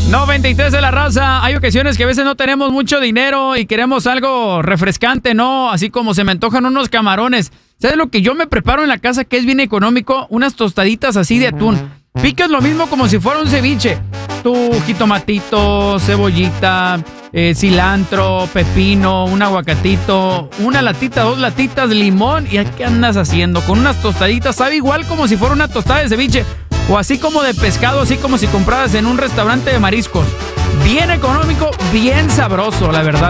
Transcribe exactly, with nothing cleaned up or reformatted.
noventa y tres de la raza. Hay ocasiones que a veces no tenemos mucho dinero y queremos algo refrescante, ¿no? Así como se me antojan unos camarones. ¿Sabes lo que yo me preparo en la casa que es bien económico? Unas tostaditas así de atún. Picas lo mismo como si fuera un ceviche. Tu jitomatito, cebollita, eh, cilantro, pepino, un aguacatito, una latita, dos latitas de limón. ¿Y qué andas haciendo? Con unas tostaditas, sabe igual como si fuera una tostada de ceviche. O así como de pescado, así como si compraras en un restaurante de mariscos. Bien económico, bien sabroso, la verdad.